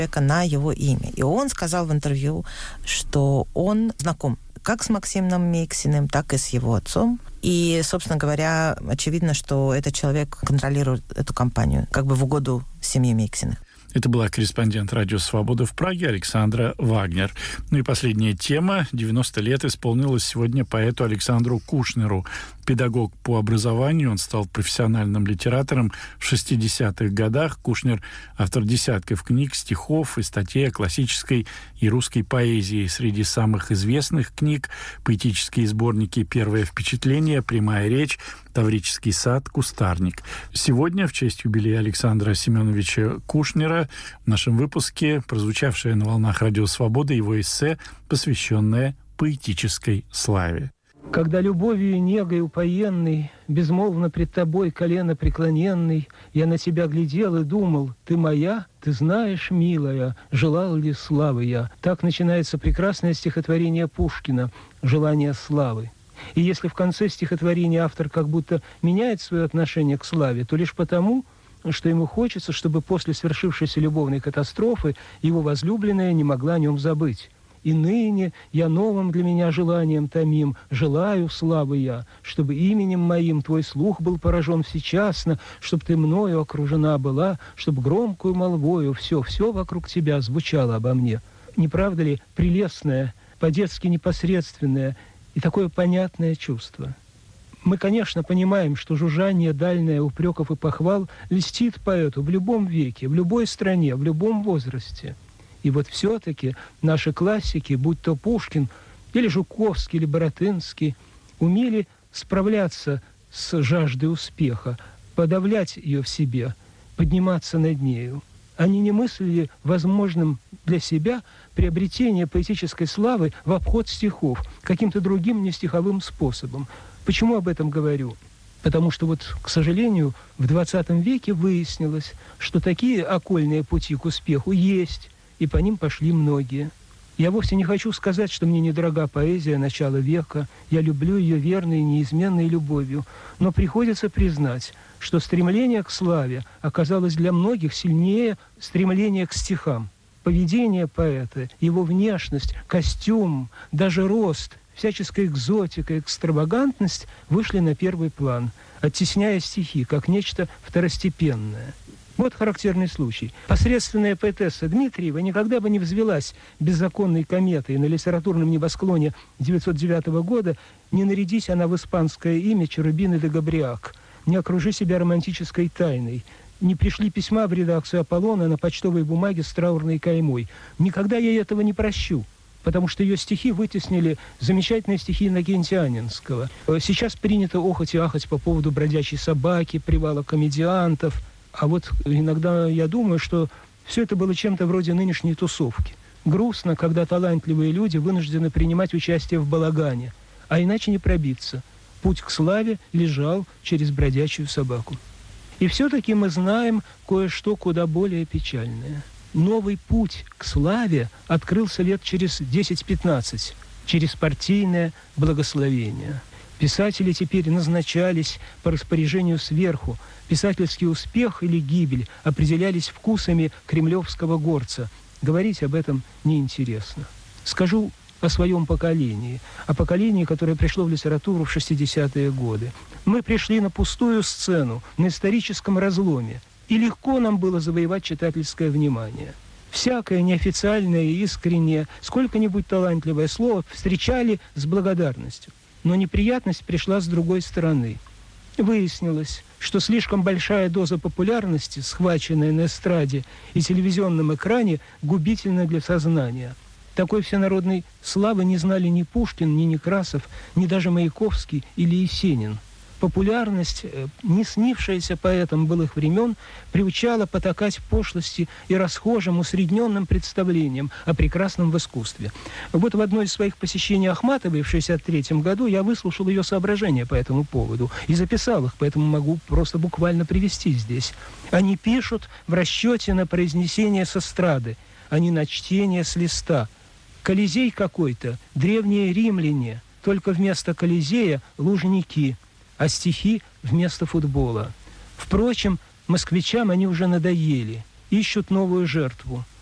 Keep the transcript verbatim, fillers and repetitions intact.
на его имя. И он сказал в интервью, что он знаком как с Максимом Мексиным, так и с его отцом. И, собственно говоря, очевидно, что этот человек контролирует эту компанию как бы в угоду семье Мексиных. Это была корреспондент «Радио Свобода» в Праге Александра Вагнер. Ну и последняя тема. девяносто лет исполнилось сегодня поэту Александру Кушнеру. Педагог по образованию, он стал профессиональным литератором в шестидесятых годах. Кушнер – автор десятков книг, стихов и статей о классической и русской поэзии. Среди самых известных книг – поэтические сборники «Первое впечатление», «Прямая речь», «Таврический сад», «Кустарник». Сегодня, в честь юбилея Александра Семеновича Кушнера, в нашем выпуске прозвучавшее на волнах «Радио Свобода» его эссе, посвященное поэтической славе. Когда любовью и негой упоенный, безмолвно пред тобой колено преклоненный, я на тебя глядел и думал, ты моя, ты знаешь, милая, желал ли славы я. Так начинается прекрасное стихотворение Пушкина «Желание славы». И если в конце стихотворения автор как будто меняет свое отношение к славе, то лишь потому, что ему хочется, чтобы после свершившейся любовной катастрофы его возлюбленная не могла о нем забыть. И ныне я новым для меня желанием томим, желаю славы я, чтобы именем моим твой слух был поражен всечасно, чтобы ты мною окружена была, чтобы громкую молвою все-все вокруг тебя звучало обо мне. Не правда ли прелестное, по-детски непосредственное и такое понятное чувство? Мы, конечно, понимаем, что жужжание дальнее упреков и похвал льстит поэту в любом веке, в любой стране, в любом возрасте. И вот все-таки наши классики, будь то Пушкин, или Жуковский, или Баратынский, умели справляться с жаждой успеха, подавлять ее в себе, подниматься над нею. Они не мыслили возможным для себя приобретение поэтической славы в обход стихов, каким-то другим нестиховым способом. Почему об этом говорю? Потому что вот, к сожалению, в двадцатом веке выяснилось, что такие окольные пути к успеху есть, и по ним пошли многие. Я вовсе не хочу сказать, что мне недорога поэзия начала века, я люблю ее верной и неизменной любовью, но приходится признать, что стремление к славе оказалось для многих сильнее стремления к стихам. Поведение поэта, его внешность, костюм, даже рост, всяческая экзотика, экстравагантность вышли на первый план, оттесняя стихи как нечто второстепенное. Вот характерный случай. Посредственная поэтесса Дмитриева никогда бы не взвелась беззаконной кометой на литературном небосклоне девятьсот девятого года, не нарядись она в испанское имя Черубины де Габриак, не окружи себя романтической тайной, не пришли письма в редакцию «Аполлона» на почтовой бумаге с траурной каймой. Никогда я этого не прощу, потому что ее стихи вытеснили замечательные стихи Иннокентия Анненского. Сейчас принято охать и ахать по поводу бродячей собаки, привала комедиантов. А вот иногда я думаю, что все это было чем-то вроде нынешней тусовки. Грустно, когда талантливые люди вынуждены принимать участие в балагане, а иначе не пробиться. Путь к славе лежал через бродячую собаку. И все-таки мы знаем кое-что куда более печальное. Новый путь к славе открылся лет через десять-пятнадцать, через партийное благословение. Писатели теперь назначались по распоряжению сверху. Писательский успех или гибель определялись вкусами кремлевского горца. Говорить об этом неинтересно. Скажу о своем поколении, о поколении, которое пришло в литературу в шестидесятые годы. Мы пришли на пустую сцену, на историческом разломе, и легко нам было завоевать читательское внимание. Всякое неофициальное и искреннее, сколько-нибудь талантливое слово встречали с благодарностью. Но неприятность пришла с другой стороны. Выяснилось, что слишком большая доза популярности, схваченная на эстраде и телевизионном экране, губительна для сознания. Такой всенародной славы не знали ни Пушкин, ни Некрасов, ни даже Маяковский или Есенин. Популярность, не снившаяся поэтам былых времен, приучала потакать пошлости и расхожим усредненным представлениям о прекрасном в искусстве. Вот в одной из своих посещений Ахматовой в шестьдесят третьем году я выслушал ее соображения по этому поводу и записал их, поэтому могу просто буквально привести здесь. Они пишут в расчете на произнесение с эстрады, а не на чтение с листа. Колизей какой-то, древние римляне, только вместо Колизея лужники, а стихи вместо футбола. Впрочем, москвичам они уже надоели, ищут новую жертву.